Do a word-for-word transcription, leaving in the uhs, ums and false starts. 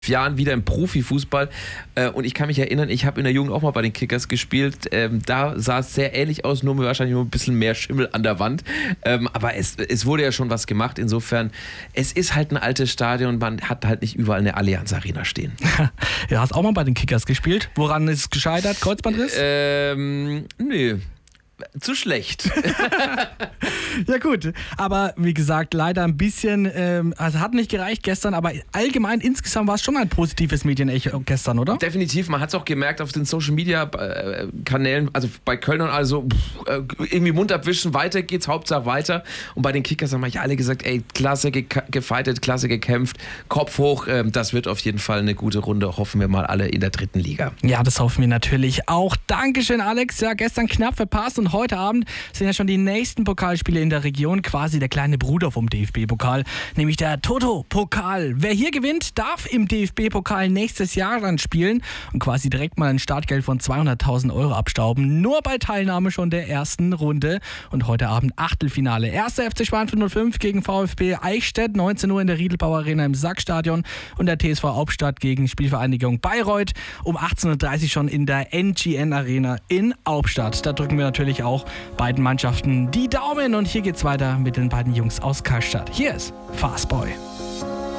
Jahren wieder im Profifußball äh, und ich kann mich erinnern, ich habe in der Jugend auch mal bei den Kickers gespielt, ähm, da sah es sehr ähnlich aus, nur wahrscheinlich nur ein bisschen mehr Schimmel an der Wand, ähm, aber es, es wurde ja schon was gemacht, insofern, es ist halt ein altes Stadion, man hat halt nicht überall eine Allianz Arena stehen. Ja, hast auch mal bei den Kickers gespielt, woran ist es gescheitert, Kreuzbandriss? Ähm, nö. Zu schlecht. Ja gut, aber wie gesagt, leider ein bisschen, ähm, also hat nicht gereicht gestern, aber allgemein insgesamt war es schon ein positives Medienecho gestern, oder? Definitiv, man hat es auch gemerkt auf den Social Media Kanälen, also bei Köln und also irgendwie Mund abwischen, weiter geht's, Hauptsache weiter. Und bei den Kickers haben ja alle gesagt, ey, klasse ge- gefightet, klasse gekämpft, Kopf hoch, ähm, das wird auf jeden Fall eine gute Runde, hoffen wir mal alle in der dritten Liga. Ja, das hoffen wir natürlich auch. Dankeschön, Alex. Ja, gestern knapp verpasst und heute Abend sind ja schon die nächsten Pokalspiele in der Region, quasi der kleine Bruder vom D F B-Pokal, nämlich der Toto-Pokal. Wer hier gewinnt, darf im D F B-Pokal nächstes Jahr dann spielen und quasi direkt mal ein Startgeld von zweihunderttausend Euro abstauben. Nur bei Teilnahme schon der ersten Runde. Und heute Abend Achtelfinale. Erster F C Schweinfurt null fünf gegen VfB Eichstätt, neunzehn Uhr in der Riedelbauer Arena im Sackstadion und der T S V Hauptstadt gegen Spielvereinigung Bayreuth um achtzehn Uhr dreißig schon in der N G N Arena in Hauptstadt. Da drücken wir natürlich auch beiden Mannschaften die Daumen und hier geht's weiter mit den beiden Jungs aus Karlstadt. Hier ist Fastboy.